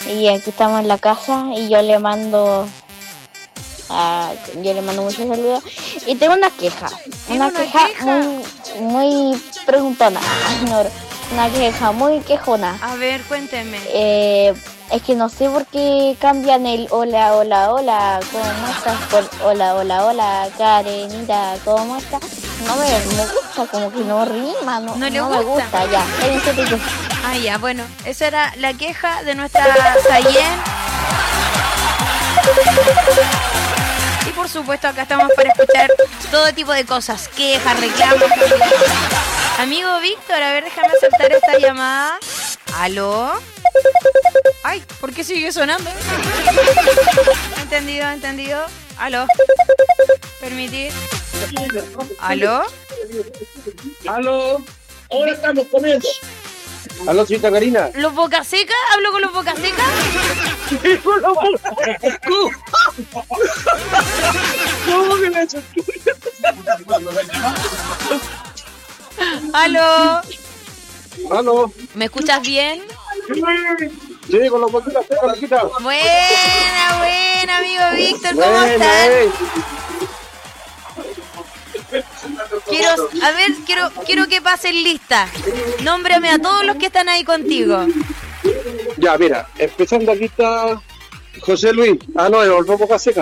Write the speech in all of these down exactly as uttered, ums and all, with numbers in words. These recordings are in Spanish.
Y aquí estamos en la casa y yo le mando a, yo le mando muchos saludos. Y tengo una queja, una, una queja, queja? muy muy preguntona, no, una queja muy quejona. A ver, cuénteme. Eh, es que no sé por qué cambian el hola, hola, hola, ¿cómo estás? Por hola, hola, hola, Karenita, ¿cómo estás? No me, me gusta, como que no rima, no, ¿No le no me gusta? gusta, ya, cállense, chicos. Ah, ya, bueno, esa era la queja de nuestra Sayen. Y por supuesto acá estamos para escuchar todo tipo de cosas, quejas, reclamos. Amigo Víctor, a ver, déjame aceptar esta llamada. ¿Aló? Ay, ¿por qué sigue sonando? Entendido, entendido. ¿Aló? Permitir. ¿Aló? Aló, ahora estamos comiendo. Aló, señorita Karina. ¿Los Boca Seca? ¿Hablo con los Boca Seca? ¿Cómo que me hecho? ¿Aló? Aló. ¿Me escuchas bien? Sí, con los boquitas secas, chiquita. Buena, buena, amigo Víctor, ¿cómo Buena, están? eh. Quiero, a ver, quiero, quiero que pasen lista. Nómbrame a todos los que están ahí contigo. Ya, mira, empezando aquí está José Luis. Ah, no, el Boca Seca.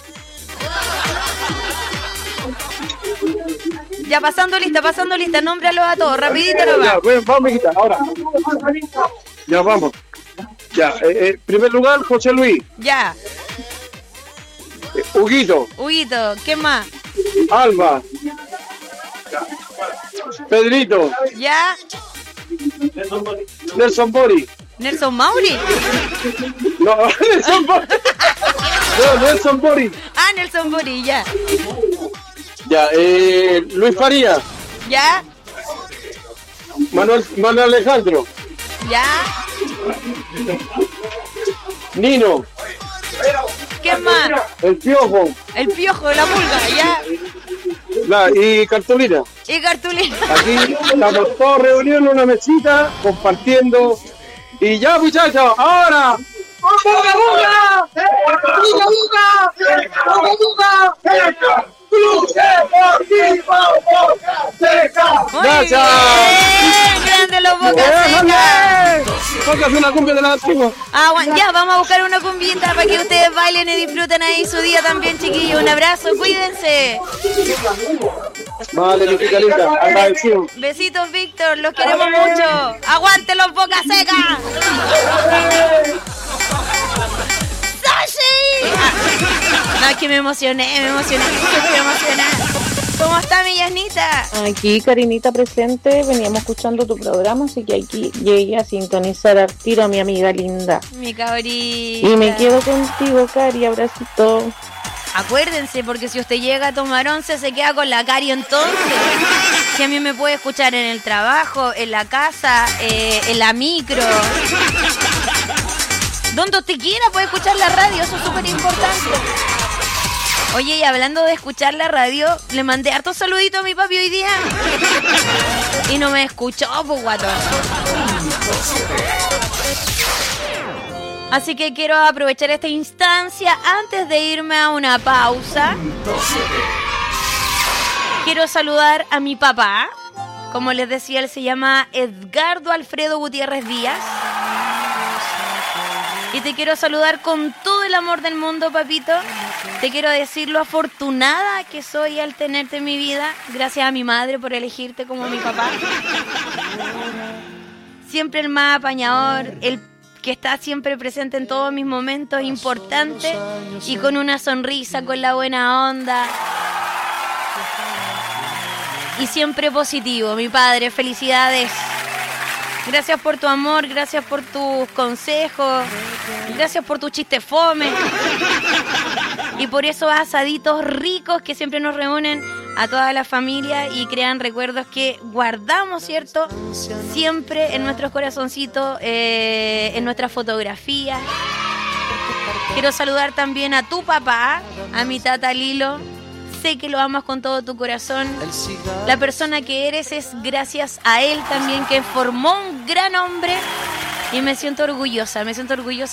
Ya, pasando lista, pasando lista, nómbralos a todos, rapidito Ya, nomás. bueno, vamos, mijita, ahora. Ya, vamos. Ya, eh, eh, primer lugar, José Luis. Ya, eh, Huguito. Huguito, ¿qué más? Alba. Pedrito. Ya, Nelson Bori. Nelson Mauri. No, Nelson Bori. No, Nelson Bori. Ah, Nelson Bori, ya. Ya, eh, Luis Faría. Ya, Manuel, Manuel Alejandro. ya. Nino. ¿Qué más? El Piojo. El Piojo de la Pulga, ya. La, y Cartulina. Y Cartulina. Aquí estamos todos reunidos en una mesita, compartiendo. Y ya, muchachos, ahora. ¡Buga, buga! ¡Buga, buga! ¡Buga, buga! ¡Club Deportivo Boca Seca! Muy ¡Gracias! bien, grande los Boca Seca. Póngase una cumbia de la antigua. Ah, bueno, ya, vamos a buscar una cumbita para que ustedes bailen y disfruten ahí su día también, chiquillos. Un abrazo, cuídense. Vale, mi chica linda, agradecido. Besitos, Víctor, los queremos mucho. ¡Aguante los Boca Seca! ¡Sashi! Ah, no, es que me emocioné, me emocioné, estoy emocionada. ¿Cómo está mi Yasnita? Aquí, Karinita presente, veníamos escuchando tu programa, así que aquí llegué a sintonizar al tiro a mi amiga linda. Mi cabrita. Y me quedo contigo, Cari, abracito. Acuérdense, porque si usted llega a tomar once, se queda con la Cari entonces. Que a mí me puede escuchar en el trabajo, en la casa, eh, en la micro. Donde usted quiera puede escuchar la radio, eso es súper importante. Oye, y hablando de escuchar la radio, le mandé hartos saluditos a mi papi hoy día. Y no me escuchó, pues, guato. Así que quiero aprovechar esta instancia antes de irme a una pausa. Quiero saludar a mi papá. Como les decía, él se llama Edgardo Alfredo Gutiérrez Díaz. Y te quiero saludar con todo el amor del mundo, papito. Te quiero decir lo afortunada que soy al tenerte en mi vida. Gracias a mi madre por elegirte como mi papá. Siempre el más apañador, el que está siempre presente en todos mis momentos importantes y con una sonrisa, con la buena onda. Y siempre positivo, mi padre. Felicidades. Gracias por tu amor, gracias por tus consejos, gracias por tu chiste fome y por esos asaditos ricos que siempre nos reúnen a toda la familia y crean recuerdos que guardamos, ¿cierto? Siempre en nuestros corazoncitos, eh, en nuestras fotografías. Quiero saludar también a tu papá, a mi tata Lilo. Sé que lo amas con todo tu corazón. La persona que eres es gracias a él también, que formó un gran hombre. Y me siento orgullosa, me siento orgullosa